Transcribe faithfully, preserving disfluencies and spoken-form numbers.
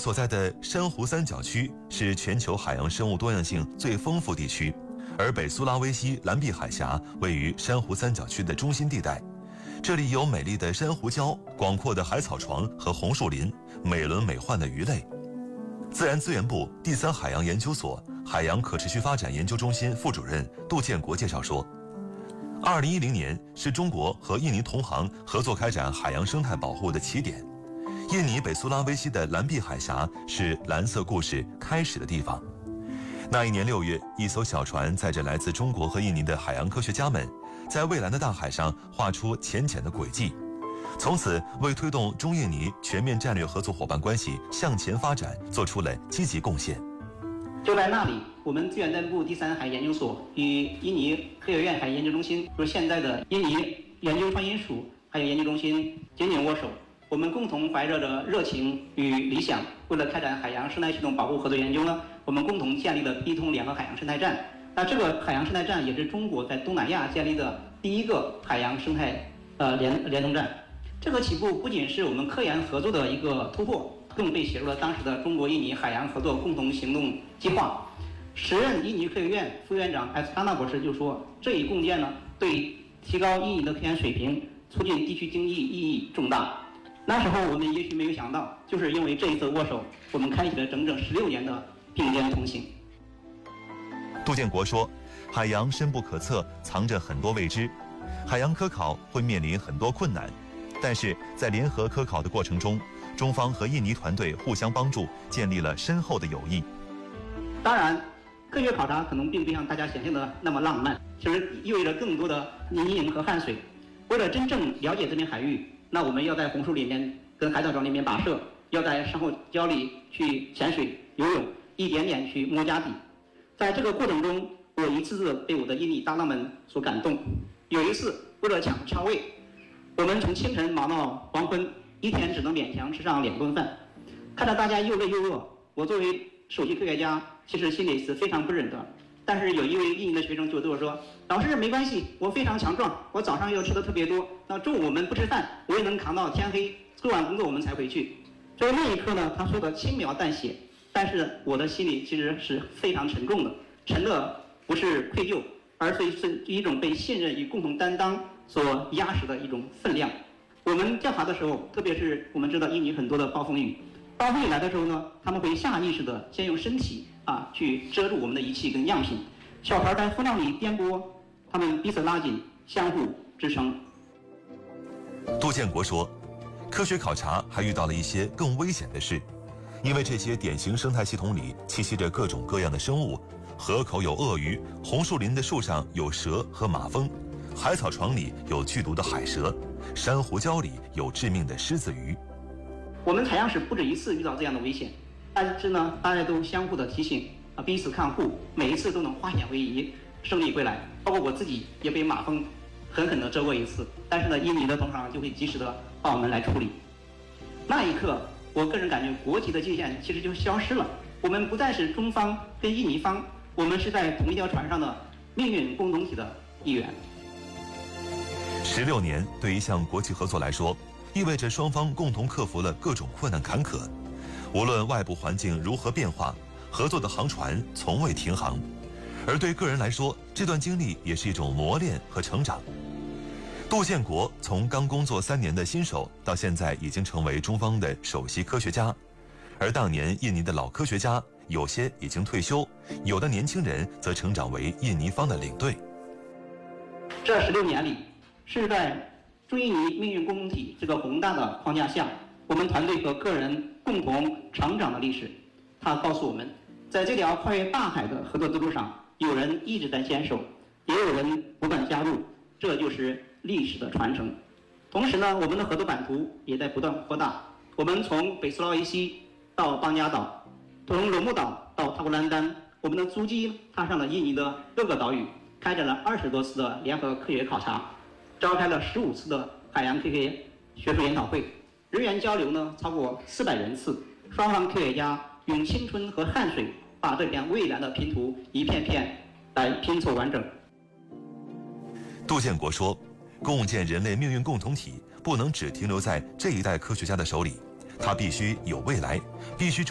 所在的珊瑚三角区是全球海洋生物多样性最丰富地区，而北苏拉威西蓝碧海峡位于珊瑚三角区的中心地带。这里有美丽的珊瑚礁、广阔的海草床和红树林、美轮美奂的鱼类。自然资源部第三海洋研究所海洋可持续发展研究中心副主任杜建国介绍说，二零一零年是中国和印尼同行合作开展海洋生态保护的起点。印尼北苏拉威西的蓝碧海峡是蓝色故事开始的地方。那一年六月，一艘小船载着来自中国和印尼的海洋科学家们，在蔚蓝的大海上画出浅浅的轨迹，从此为推动中印尼全面战略合作伙伴关系向前发展做出了积极贡献。 就在那里，我们资源担部第三海研究所与印尼科学院海研究中心，就是现在的印尼研究创新署还有研究中心紧紧握手。我们共同怀着着热情与理想，为了开展海洋生态系统保护合作研究呢，我们共同建立了逼通联合海洋生态站。那这个海洋生态站也是中国在东南亚建立的第一个海洋生态呃联联通站。这个起步不仅是我们科研合作的一个突破，更被写入了当时的中国印尼海洋合作共同行动计划。时任印尼科学院副院长埃斯卡纳博士就说，这一共建呢，对提高印尼的科研水平、促进地区经济意义重大。那时候我们也许没有想到，就是因为这一次握手，我们开启了整整十六年的并肩同行。 杜建国说，海洋深不可测，藏着很多未知，海洋科考会面临很多困难，但是在联合科考的过程中，中方和印尼团队互相帮助，建立了深厚的友谊。 当然，科学考察可能并不像大家想象的那么浪漫，其实意味着更多的泥泞和汗水。为了真正了解这片海域，那我们要在红树里面跟海草床里面跋涉，要在珊瑚礁里去潜水游泳，一点点去摸家底。在这个过程中，我一次次被我的印尼搭档们所感动。有一次，为了抢超位，我们从清晨忙到黄昏，一天只能勉强吃上两顿饭。看着大家又累又饿，我作为首席科学家，其实心里是非常不忍的。但是有一位印尼的学生就对我说，老师没关系，我非常强壮，我早上又吃的特别多，那中午我们不吃饭，我也能扛到天黑，做完工作我们才回去。所以那一刻呢，他说的轻描淡写，但是我的心里其实是非常沉重的，沉的不是愧疚，而是是一种被信任与共同担当所压实的一种分量。我们调查的时候，特别是我们知道印尼很多的暴风雨，暴风雨来的时候呢，他们会下意识的先用身体啊去遮住我们的仪器跟样品，小船在风浪里颠簸，他们彼此拉紧，相互支撑。 杜建国说，科学考察还遇到了一些更危险的事，因为这些典型生态系统里栖息着各种各样的生物，河口有鳄鱼，红树林的树上有蛇和马蜂，海草床里有剧毒的海蛇，珊瑚礁里有致命的狮子鱼。 我们采样室不止一次遇到这样的危险，但是呢，大家都相互的提醒啊，彼此看护，每一次都能化险为夷，胜利归来。包括我自己也被马蜂狠狠地蛰过一次，但是呢，印尼的同行就会及时的帮我们来处理。那一刻，我个人感觉国籍的界限其实就消失了，我们不再是中方跟印尼方，我们是在同一条船上的命运共同体的一员。 十六年对一项国际合作来说，意味着双方共同克服了各种困难坎坷。无论外部环境如何变化，合作的航船从未停航。而对个人来说，这段经历也是一种磨练和成长。杜建国从刚工作三年的新手，到现在已经成为中方的首席科学家。而当年印尼的老科学家，有些已经退休，有的年轻人则成长为印尼方的领队。 这十六年里，是在中印尼命运共同体这个宏大的框架下，我们团队和个人共同成长的历史。它告诉我们，在这条跨越大海的合作之路上，有人一直在坚守，也有人不断加入，这就是历史的传承。同时呢，我们的合作版图也在不断扩大。我们从北苏拉维西到邦加岛，从罗木岛到塔古兰丹，我们的足迹踏上了印尼的各个岛屿，开展了二十多次的联合科学考察，召开了十五次的海洋科学学术研讨会，人员交流呢超过四百人次。双方科学家用青春和汗水，把这片蔚蓝的拼图一片片来拼凑完整。 杜建国说，共建人类命运共同体不能只停留在这一代科学家的手里，它必须有未来，必须